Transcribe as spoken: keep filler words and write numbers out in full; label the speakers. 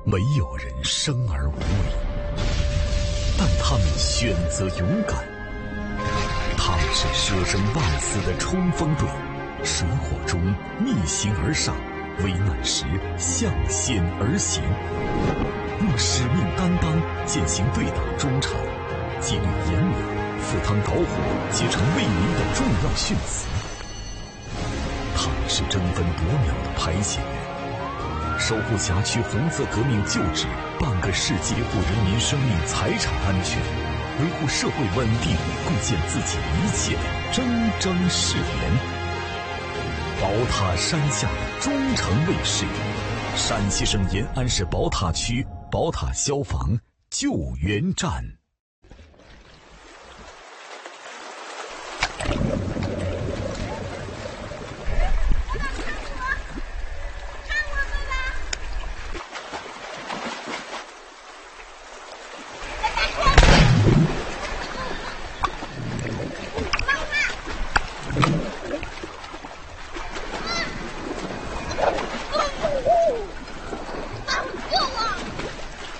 Speaker 1: 没有人生而无畏，但他们选择勇敢。他们是舍生忘死的冲锋队，水火中逆行而上，危难时向险而行，用使命担当践行对党忠诚，纪律严明，赴汤蹈火，结成为民的重要训词。他们是争分夺秒的排险员，守护辖区红色革命旧址半个世纪，维护人民生命财产安全，维护社会稳定，贡献自己一切的铮铮誓言。宝塔山下的忠诚卫士，陕西省延安市宝塔区宝塔消防救援站。